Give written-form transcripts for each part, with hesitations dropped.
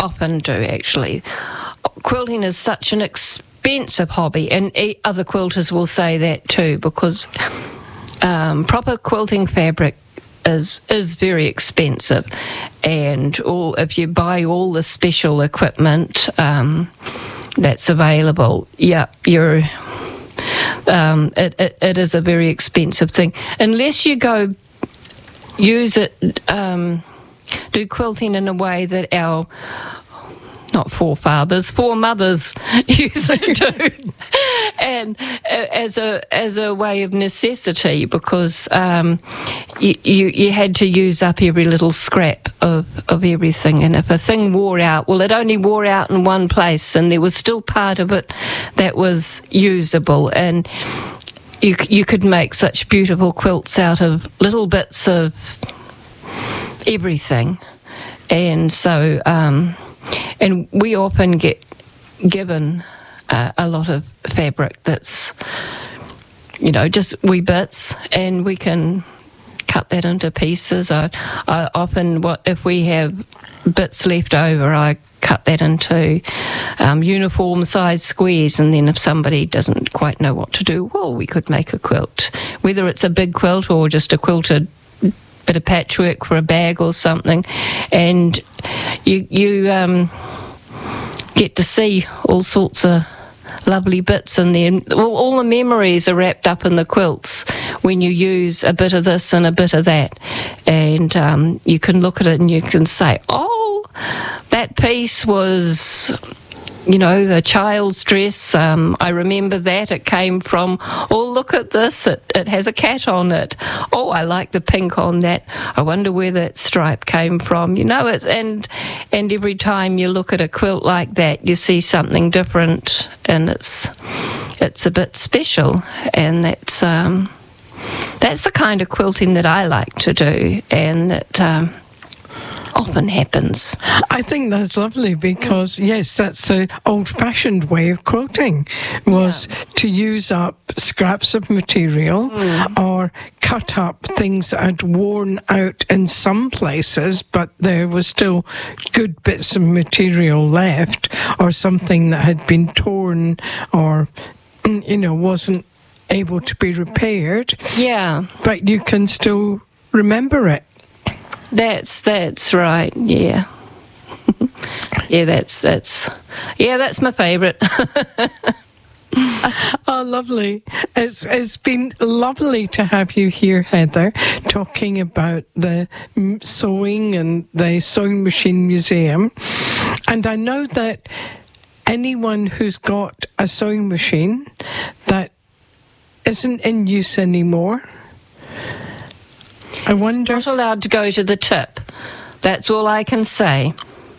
often do, actually. Quilting is such an expensive hobby, and other quilters will say that too, because proper quilting fabric is very expensive, and if you buy all the special equipment that's available, it is a very expensive thing. Unless you go use it, do quilting in a way that our foremothers used to do, and as a way of necessity, because you had to use up every little scrap of everything, and if a thing wore out, well, it only wore out in one place, and there was still part of it that was usable, and you could make such beautiful quilts out of little bits of everything, and so. And we often get given a lot of fabric that's, just wee bits, and we can cut that into pieces. I often, if we have bits left over, I cut that into uniform size squares, and then if somebody doesn't quite know what to do, well, we could make a quilt, whether it's a big quilt or just a quilted bit of patchwork for a bag or something, and you get to see all sorts of lovely bits in there. All the memories are wrapped up in the quilts when you use a bit of this and a bit of that, and you can look at it and you can say, oh, that piece was a child's dress. I remember that. It came from, oh, look at this. It has a cat on it. Oh, I like the pink on that. I wonder where that stripe came from. And every time you look at a quilt like that, you see something different, and it's a bit special. And that's the kind of quilting that I like to do, and that often happens. I think that's lovely, because yes, that's the old-fashioned way of quilting, was to use up scraps of material or cut up things that had worn out in some places, but there was still good bits of material left, or something that had been torn or wasn't able to be repaired. Yeah. But you can still remember it. That's right. Yeah. that's my favourite. Oh, lovely. It's been lovely to have you here, Heather, talking about the sewing and the Sewing Machine Museum. And I know that anyone who's got a sewing machine that isn't in use anymore, I wonder... It's not allowed to go to the tip. That's all I can say.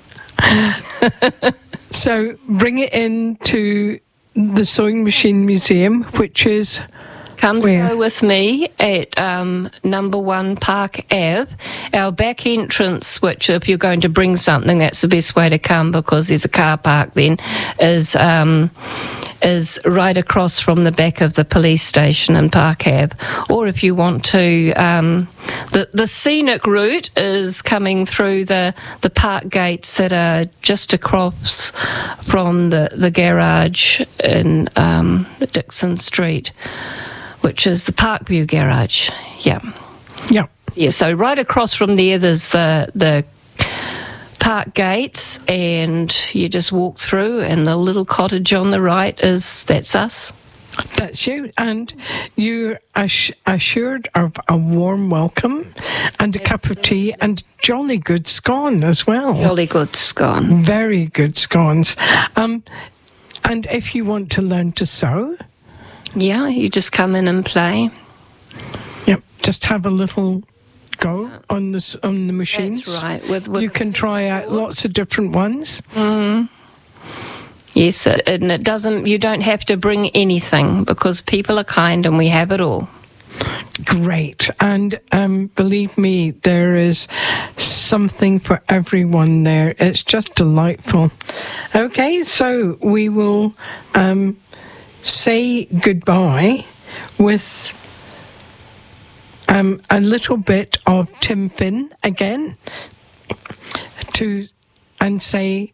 So bring it into the Sewing Machine Museum, which is... Come sew with me at number 1 Park Ave. Our back entrance, which if you're going to bring something, that's the best way to come, because there's a car park then, is right across from the back of the police station in Park Ave. Or if you want to, the scenic route is coming through the park gates that are just across from the garage in the Dixon Street, which is the Parkview Garage. Yeah. So right across from there's the park gates, and you just walk through, and the little cottage on the right that's us. That's you, and you're assured of a warm welcome and a cup of tea and jolly good scone as well. Jolly good scone. Very good scones. And if you want to learn to sew... Yeah, you just come in and play. Yep, just have a little go on the machines. That's right. With you can try out lots of different ones. Mm-hmm. Yes, and it doesn't. You don't have to bring anything, because people are kind and we have it all. Great, and believe me, there is something for everyone there. It's just delightful. Okay, so we will say goodbye with a little bit of Tim Finn again, and say